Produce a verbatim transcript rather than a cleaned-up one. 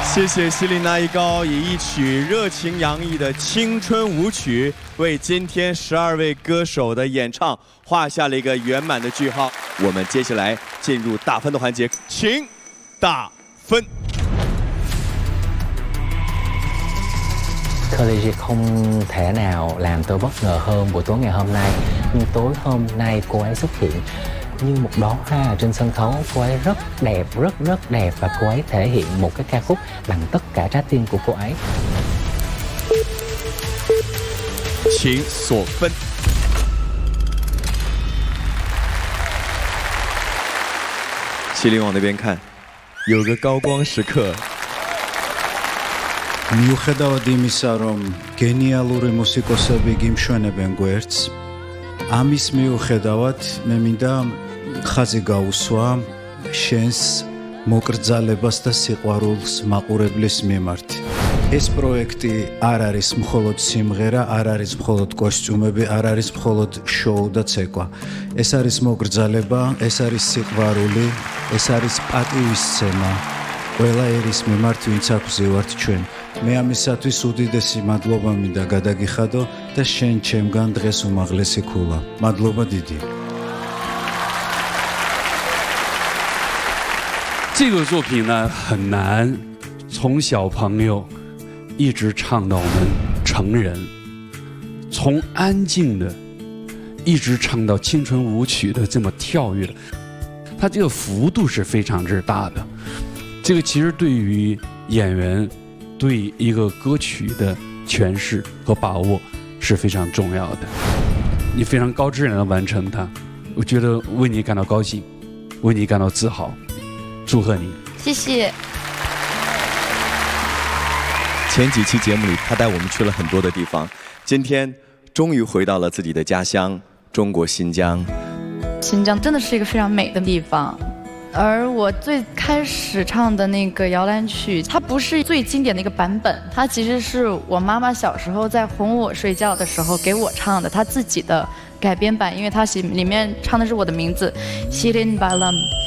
谢谢希林娜一高以一曲热情洋溢的青春舞曲，为今天十二位歌手的演唱画下了一个圆满的句号。我们接下來進入打分的環節，請打分。 Khaleesi không thể nào làm tôi bất ngờ hơn buổi tối ngày hôm nay. Nhưng tối hôm nay cô ấy xuất hiện như một đóa hoa ở trên sân khấu. Cô ấy rất đẹp, rất rất đẹp và cô ấy thể hiện một cái ca khúc bằng tất cả trái tim của cô ấy. 請鎖分。希林往那邊看，有個高光時刻。 მიუხედავად იმისა, რომ გენიალური მუსიკოსები გიმშვენებენ გვერდს, ამის მიუხედავად მე მინდა ხაზი გაუსვა შენს მოკრძალებას და სიყვარულს მაყურებლის მიმართ. ეს პროექტი არ არის მხოლოდ სიმღერა, არ არის მხოლოდ კოსტიუმები, არ არის მხოლოდ შოუ და ცეკვა. ეს არის მოკრძალება, ეს არის სიყვარული, ეს არის პატივისცემა. ყველა ერის მიმართ, ვინც აგვზივართ ჩვენ. მე ამისათვის უდიდესი მადლობა მინდა გადაგიხადო და შენ ჩემგან დღეს უმაღლესი ქულა. მადლობა დიდი. 这个作品呢很难，从小朋友一直唱到我们成人，从安静的一直唱到青春舞曲的这么跳跃的，它这个幅度是非常之大的。这个其实对于演员对一个歌曲的诠释和把握是非常重要的。你非常高质量的完成它，我觉得为你感到高兴，为你感到自豪，祝贺你！ 谢谢。 前几期节目里，他带我们去了很多的地方，今天终于回到了自己的家乡——中国新疆。 新疆真的是一个非常美的地方。 而我最开始唱的那个摇篮曲，它不是最经典的一个版本，它其实是我妈妈小时候在哄我睡觉的时候给我唱的，她自己的改编版，因为它里面唱的是我的名字 ，Shilin Balam。